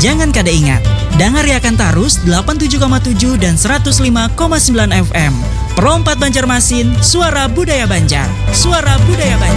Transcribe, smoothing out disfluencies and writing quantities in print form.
Jangan kada ingat, dangariakan tarus 87,7 dan 105,9 FM. Pro 4 Banjarmasin, suara budaya Banjar. Suara budaya Banjar.